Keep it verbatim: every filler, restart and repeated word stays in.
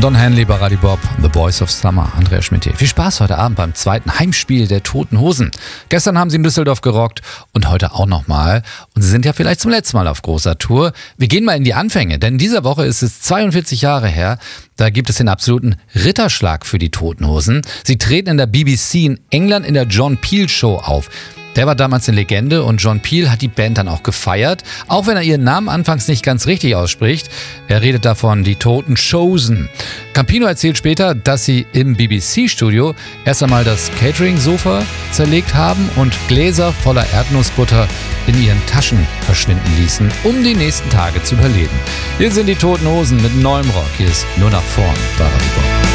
Don Henley bei Radio Bob, The Boys of Summer, Andreas Schmidt hier. Viel Spaß heute Abend beim zweiten Heimspiel der Toten Hosen. Gestern haben sie in Düsseldorf gerockt und heute auch nochmal. Und sie sind ja vielleicht zum letzten Mal auf großer Tour. Wir gehen mal in die Anfänge, denn in dieser Woche ist es zweiundvierzig Jahre her. Da gibt es den absoluten Ritterschlag für die Toten Hosen. Sie treten in der B B C in England in der John Peel Show auf. Der war damals eine Legende und John Peel hat die Band dann auch gefeiert, auch wenn er ihren Namen anfangs nicht ganz richtig ausspricht. Er redet davon, die Toten Chosen. Campino erzählt später, dass sie im B B C-Studio erst einmal das Catering-Sofa zerlegt haben und Gläser voller Erdnussbutter in ihren Taschen verschwinden ließen, um die nächsten Tage zu überleben. Hier sind die Toten Hosen mit neuem Rock. Hier ist Nur nach vorn bei Radio Bob.